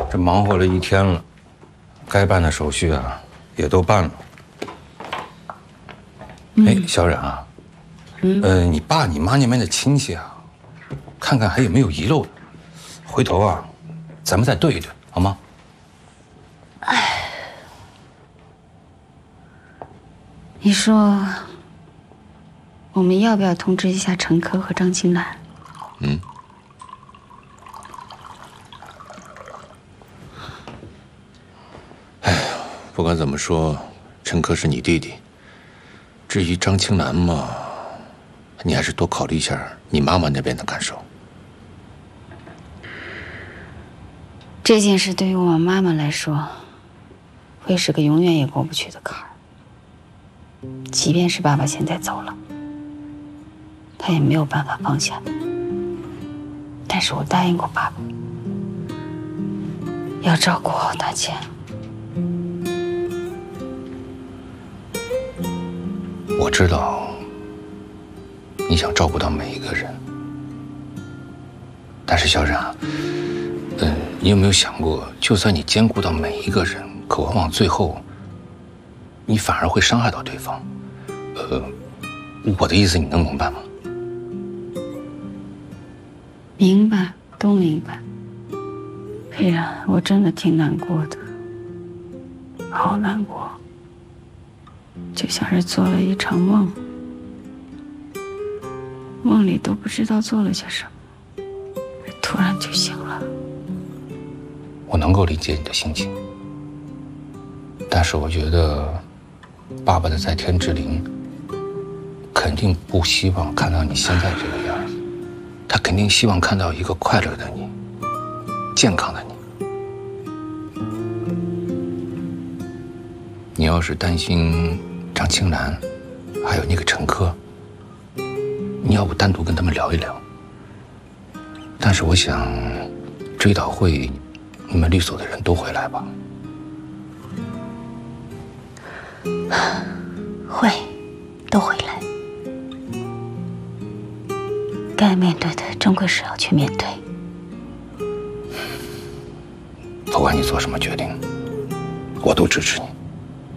这忙活了一天了，该办的手续啊也都办了。哎，小冉啊，你爸你妈那边的亲戚啊，看看还有没有遗漏的，回头啊，咱们再对一对，好吗？ 哎，你说，我们要不要通知一下陈科和张青兰？ 不管怎么说，陈科是你弟弟。至于张青兰嘛，你还是多考虑一下你妈妈那边的感受。 这件事对于我妈妈来说，会是个永远也过不去的坎儿。即便是爸爸现在走了，他也没有办法放下。但是我答应过爸爸，要照顾好大姐。 我知道你想照顾到每一个人，但是小冉，你有没有想过，就算你兼顾到每一个人，可往往最后，你反而会伤害到对方。我的意思你能明白吗？ 明白，都明白。佩然，我真的挺难过的，好难过。就像是做了一场梦，梦里都不知道做了些什么，突然就醒了。 我能够理解你的心情，但是我觉得，爸爸的在天之灵肯定不希望看到你现在这个样子，他肯定希望看到一个快乐的你，健康的你。你要是担心张青兰，还有那个陈科，你要不单独跟他们聊一聊。但是我想，追悼会，你们律所的人都会来吧？ 会，都会来。该面对的，终归是要去面对。 不管你做什么决定，我都支持你。